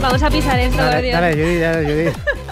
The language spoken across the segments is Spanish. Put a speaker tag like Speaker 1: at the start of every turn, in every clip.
Speaker 1: Vamos a pisar esto,
Speaker 2: Dale, dale, Judith.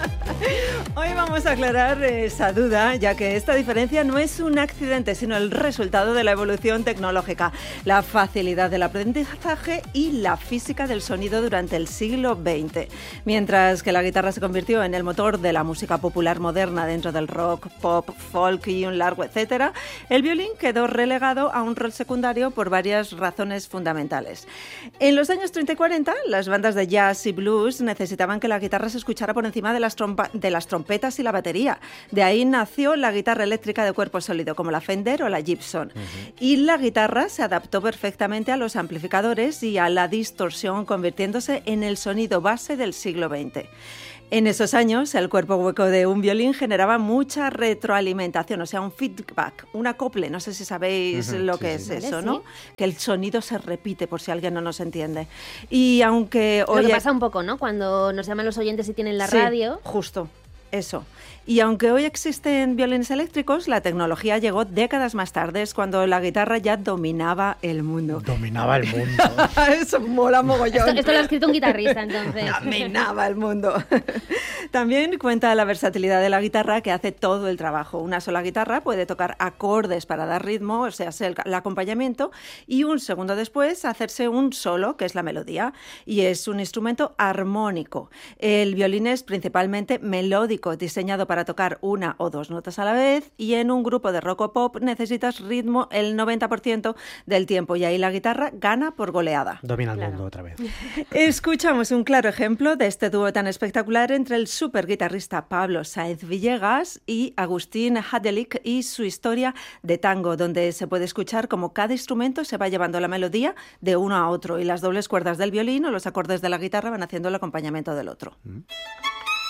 Speaker 3: Hoy vamos a aclarar esa duda, ya que esta diferencia no es un accidente, sino el resultado de la evolución tecnológica, la facilidad del aprendizaje y la física del sonido durante el siglo XX. Mientras que la guitarra se convirtió en el motor de la música popular moderna dentro del rock, pop, folk y un largo etcétera, el violín quedó relegado a un rol secundario por varias razones fundamentales. En los años 30 y 40, las bandas de jazz y blues necesitaban que la guitarra se escuchara por encima de las trompetas y la batería. De ahí nació la guitarra eléctrica de cuerpo sólido, como la Fender o la Gibson. Y la guitarra se adaptó perfectamente a los amplificadores y a la distorsión, convirtiéndose en el sonido base del siglo XX. En esos años, el cuerpo hueco de un violín generaba mucha retroalimentación, o sea, un feedback, un acople. No sé si sabéis lo que es eso, ¿no? Sí. Que el sonido se repite, por si alguien no nos entiende. Y aunque
Speaker 1: hoy... Lo que pasa un poco, ¿no? Cuando nos llaman los oyentes y tienen la radio.
Speaker 3: Justo. Eso. Y aunque hoy existen violines eléctricos, la tecnología llegó décadas más tarde, cuando la guitarra ya dominaba el mundo.
Speaker 2: Dominaba el mundo.
Speaker 3: Eso mola mogollón.
Speaker 1: Esto lo ha escrito un guitarrista, entonces.
Speaker 3: Dominaba el mundo. También cuenta la versatilidad de la guitarra, que hace todo el trabajo. Una sola guitarra puede tocar acordes para dar ritmo, o sea, el acompañamiento, y un segundo después hacerse un solo, que es la melodía. Y es un instrumento armónico. El violín es principalmente melódico, diseñado para tocar una o dos notas a la vez, y en un grupo de rock o pop necesitas ritmo el 90% del tiempo, y ahí la guitarra gana por goleada.
Speaker 2: Domina el mundo otra vez.
Speaker 3: Escuchamos un claro ejemplo de este dúo tan espectacular entre el superguitarrista Pablo Sáenz Villegas y Agustín Hadelich y su historia de tango, donde se puede escuchar cómo cada instrumento se va llevando la melodía de uno a otro, y las dobles cuerdas del violín o los acordes de la guitarra van haciendo el acompañamiento del otro.